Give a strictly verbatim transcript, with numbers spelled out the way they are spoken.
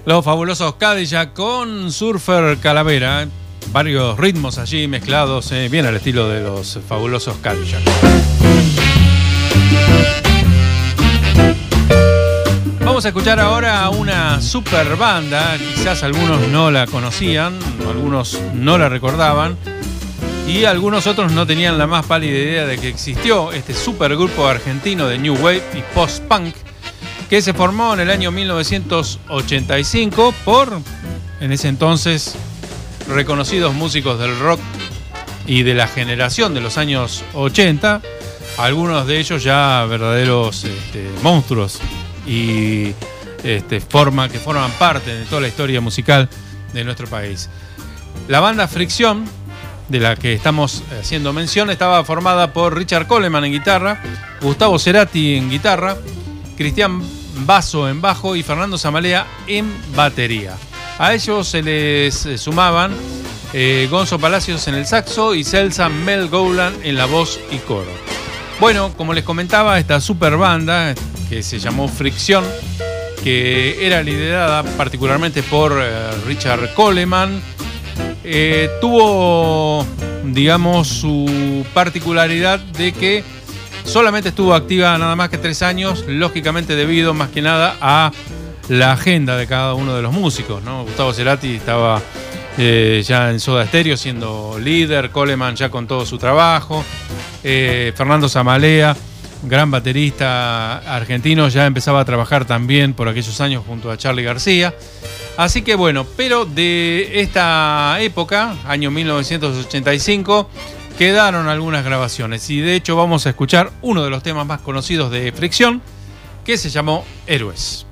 Los fabulosos Cadillac con Surfer Calavera. Varios ritmos allí mezclados, eh, bien al estilo de los fabulosos Cadillac. Vamos a escuchar ahora a una super banda. Quizás algunos no la conocían, algunos no la recordaban y algunos otros no tenían la más pálida idea de que existió este supergrupo argentino de New Wave y Post-Punk que se formó en el año mil novecientos ochenta y cinco por, en ese entonces, reconocidos músicos del rock y de la generación de los años ochenta, algunos de ellos ya verdaderos este, monstruos y este, forma, que forman parte de toda la historia musical de nuestro país. La banda Fricción, de la que estamos haciendo mención, estaba formada por Richard Coleman en guitarra, Gustavo Cerati en guitarra, Cristian Basso en bajo y Fernando Zamalea en batería. A ellos se les sumaban eh, Gonzo Palacios en el saxo y Celsa Mel Gowland en la voz y coro. Bueno, como les comentaba, esta super banda que se llamó Fricción, que era liderada particularmente por eh, Richard Coleman, eh, tuvo, digamos, su particularidad de que solamente estuvo activa nada más que tres años, lógicamente debido más que nada a la agenda de cada uno de los músicos, ¿no? Gustavo Cerati estaba eh, ya en Soda Stereo siendo líder, Coleman ya con todo su trabajo, eh, Fernando Zamalea, gran baterista argentino, ya empezaba a trabajar también por aquellos años junto a Charly García. Así que bueno, pero de esta época, año mil novecientos ochenta y cinco, quedaron algunas grabaciones y de hecho vamos a escuchar uno de los temas más conocidos de Fricción, que se llamó Héroes.